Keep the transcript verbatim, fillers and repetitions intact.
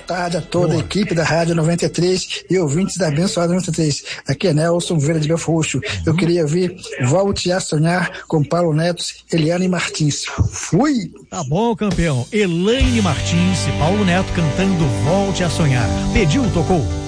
tarde a toda Boa. a equipe da Rádio noventa e três e ouvintes da abençoada noventa e três. Aqui é Nelson Vieira de Belfort Roxo. Uhum. Eu queria ouvir Volte a Sonhar com Paulo Neto, Eliane Martins. Fui! Tá bom, campeão. Elaine Martins e Paulo Neto cantando Volte a Sonhar. Pediu, tocou.